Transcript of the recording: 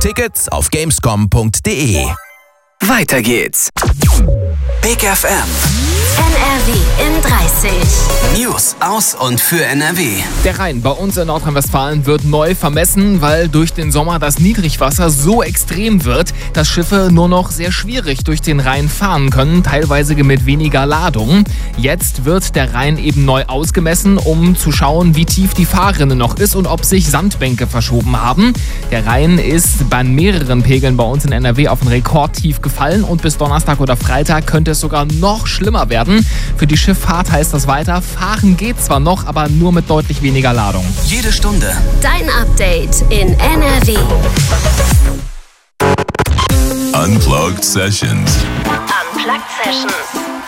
Tickets auf gamescom.de. Weiter geht's. Big FM. NRW in 30. News aus und für NRW. Der Rhein bei uns in Nordrhein-Westfalen wird neu vermessen, weil durch den Sommer das Niedrigwasser so extrem wird, dass Schiffe nur noch sehr schwierig durch den Rhein fahren können, teilweise mit weniger Ladung. Jetzt wird der Rhein eben neu ausgemessen, um zu schauen, wie tief die Fahrrinne noch ist und ob sich Sandbänke verschoben haben. Der Rhein ist bei mehreren Pegeln bei uns in NRW auf ein Rekordtief gefallen und bis Donnerstag oder Freitag könnte es sogar noch schlimmer werden. Für die Schifffahrt heißt das weiter, fahren geht zwar noch, aber nur mit deutlich weniger Ladung. Jede Stunde Dein Update in NRW. Unplugged Sessions. Unplugged Sessions.